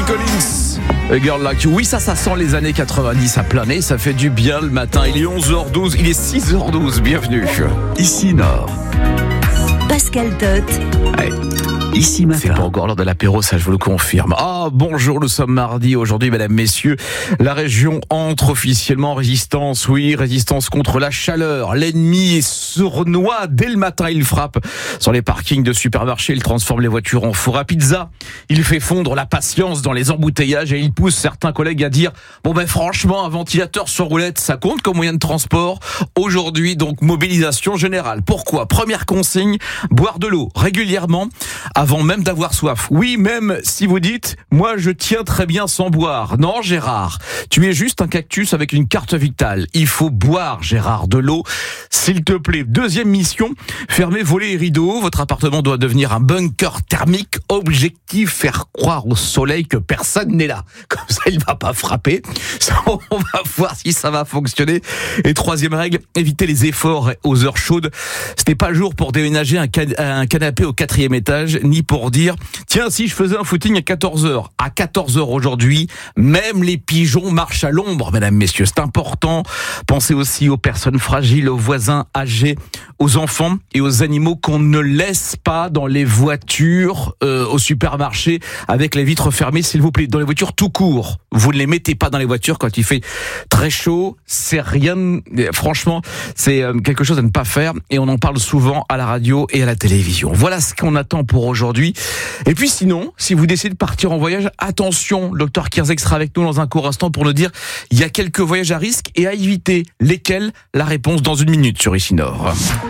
Phil Collins, A Girl Like You. Oui, ça sent les années 90 à plein nez, ça fait du bien le matin. Il est 11h12, il est 6h12, bienvenue. Ici Nord. Pascal Tot. Allez. Ici matin. C'est pas encore l'heure de l'apéro, ça je vous le confirme. Bonjour, nous sommes mardi. Aujourd'hui, mesdames, messieurs, la région entre officiellement en résistance. Oui, résistance contre la chaleur. L'ennemi est sournois. Dès le matin, il frappe sur les parkings de supermarchés. Il transforme les voitures en four à pizza. Il fait fondre la patience dans les embouteillages et il pousse certains collègues à dire franchement, un ventilateur sur roulette, ça compte comme moyen de transport. Aujourd'hui, donc, mobilisation générale. Pourquoi ? Première consigne, boire de l'eau régulièrement avant même d'avoir soif. Oui, même si vous dites, moi je tiens très bien sans boire. Non, Gérard, tu es juste un cactus avec une carte vitale. Il faut boire, Gérard, de l'eau, s'il te plaît. Deuxième mission, fermez volets et rideaux. Votre appartement doit devenir un bunker thermique. Objectif, faire croire au soleil que personne n'est là. Comme ça, il va pas frapper. Ça, on va voir si ça va fonctionner. Et troisième règle, évitez les efforts aux heures chaudes. Ce n'est pas le jour pour déménager un canapé au 4e étage, ni pour dire, tiens, si je faisais un footing à 14h. À 14h aujourd'hui, même les pigeons marchent à l'ombre, mesdames, messieurs. C'est important. Pensez aussi aux personnes fragiles, aux voisins âgés, aux enfants et aux animaux qu'on ne laisse pas dans les voitures, au supermarché, avec les vitres fermées, s'il vous plaît. Dans les voitures tout court. Vous ne les mettez pas dans les voitures quand il fait très chaud. C'est rien, franchement, c'est quelque chose à ne pas faire. Et on en parle souvent à la radio et à la télévision. Voilà ce qu'on attend pour aujourd'hui. Et puis sinon, si vous décidez de partir en voyage, attention, le docteur Kierzek sera avec nous dans un court instant pour nous dire il y a quelques voyages à risque et à éviter. Lesquels ? La réponse dans 1 minute sur Ici Nord.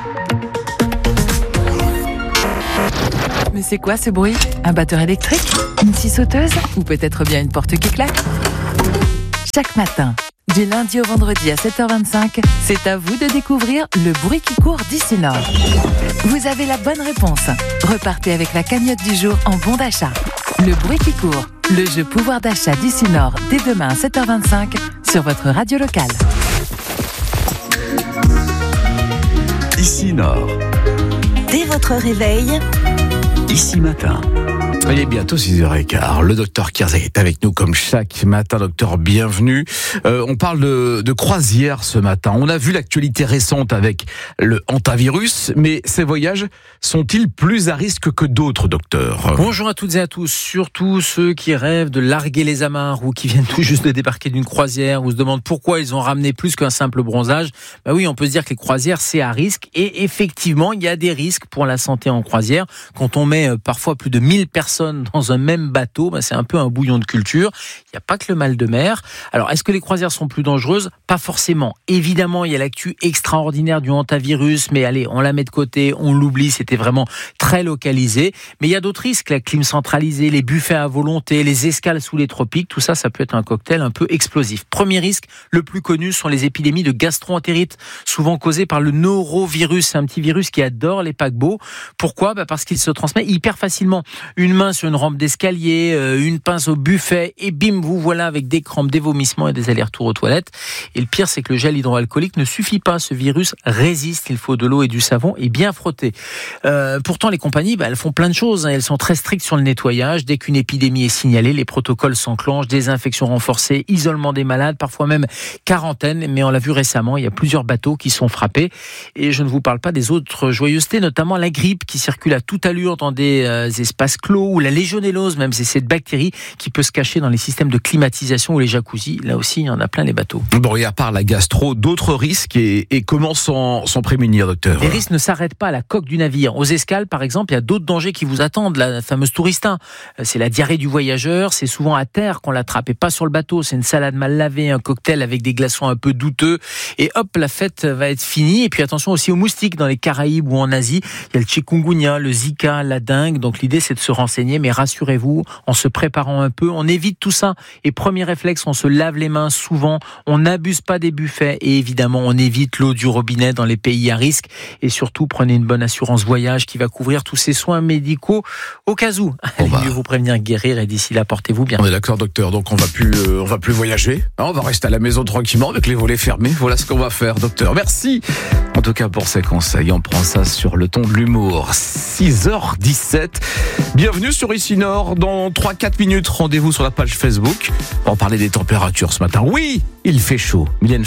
Mais c'est quoi ce bruit ? Un batteur électrique ? Une scie sauteuse ? Ou peut-être bien une porte qui claque ? Chaque matin, du lundi au vendredi à 7h25, c'est à vous de découvrir le bruit qui court d'Ici Nord. Vous avez la bonne réponse. Repartez avec la cagnotte du jour en bon d'achat. Le bruit qui court, le jeu pouvoir d'achat d'Ici Nord dès demain à 7h25 sur votre radio locale. Ici Nord. Dès votre réveil, Ici matin. Il est bientôt 6h15. Le docteur Kierzek est avec nous comme chaque matin. Docteur, bienvenue. On parle de croisière ce matin. On a vu l'actualité récente avec le hantavirus, mais ces voyages sont-ils plus à risque que d'autres, docteur ? Bonjour à toutes et à tous, surtout ceux qui rêvent de larguer les amarres ou qui viennent tout juste de débarquer d'une croisière ou se demandent pourquoi ils ont ramené plus qu'un simple bronzage. Oui, on peut se dire que les croisières, c'est à risque et effectivement, il y a des risques pour la santé en croisière. Quand on met parfois plus de 1000 personnes dans un même bateau, c'est un peu un bouillon de culture. Il n'y a pas que le mal de mer. Alors, est-ce que les croisières sont plus dangereuses ? Pas forcément. Évidemment, il y a l'actu extraordinaire du hantavirus, mais allez, on la met de côté, on l'oublie, c'était vraiment très localisé. Mais il y a d'autres risques, la clim centralisée, les buffets à volonté, les escales sous les tropiques, tout ça, ça peut être un cocktail un peu explosif. Premier risque, le plus connu, sont les épidémies de gastro-entérite, souvent causées par le norovirus. C'est un petit virus qui adore les paquebots. Pourquoi ? Parce qu'il se transmet hyper facilement. Une main sur une rampe d'escalier, une pince au buffet, et bim, vous voilà avec des crampes, des vomissements et des allers-retours aux toilettes. Et le pire, c'est que le gel hydroalcoolique ne suffit pas. Ce virus résiste. Il faut de l'eau et du savon et bien frotter. Pourtant, les compagnies, elles font plein de choses. Elles sont très strictes sur le nettoyage. Dès qu'une épidémie est signalée, les protocoles s'enclenchent. Désinfection renforcée, isolement des malades, parfois même quarantaine. Mais on l'a vu récemment, il y a plusieurs bateaux qui sont frappés. Et je ne vous parle pas des autres joyeusetés, notamment la grippe qui circule à toute allure dans des espaces clos, ou la légionellose, même c'est cette bactérie qui peut se cacher dans les systèmes de climatisation ou les jacuzzis. Là aussi, il y en a plein les bateaux. Bon, et à part la gastro, d'autres risques et comment s'en prémunir, docteur ? Les risques ne s'arrêtent pas à la coque du navire. Aux escales, par exemple, il y a d'autres dangers qui vous attendent. La fameuse tourista, c'est la diarrhée du voyageur. C'est souvent à terre qu'on l'attrape et pas sur le bateau. C'est une salade mal lavée, un cocktail avec des glaçons un peu douteux. Et hop, la fête va être finie. Et puis attention aussi aux moustiques dans les Caraïbes ou en Asie. Il y a le chikungunya, le Zika, la dengue. Donc l'idée, c'est de se renseigner. Mais rassurez-vous, en se préparant un peu, on évite tout ça. Et premier réflexe, on se lave les mains souvent, on n'abuse pas des buffets et évidemment, on évite l'eau du robinet dans les pays à risque. Et surtout, prenez une bonne assurance voyage qui va couvrir tous ces soins médicaux au cas où. Allez mieux vous prévenir que guérir et d'ici là, portez-vous bien. On est d'accord, docteur. Donc on va plus voyager. On va rester à la maison tranquillement avec les volets fermés. Voilà ce qu'on va faire, docteur. Merci. En tout cas pour ces conseils, on prend ça sur le ton de l'humour. 6h17. Bienvenue bienvenue sur Ici Nord. Dans 3-4 minutes, rendez-vous sur la page Facebook. On va parler des températures ce matin. Oui, il fait chaud. Mylène